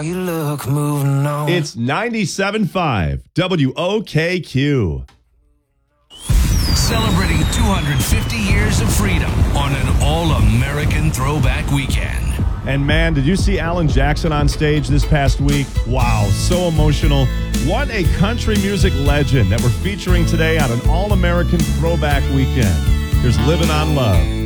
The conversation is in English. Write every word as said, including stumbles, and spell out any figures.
You look moving on. It's ninety-seven point five W O K Q. Celebrating two hundred fifty years of freedom on an all-American throwback weekend. And man, did you see Alan Jackson on stage this past week? Wow, so emotional. What a country music legend that we're featuring today on an all-American throwback weekend. Here's Living on Love.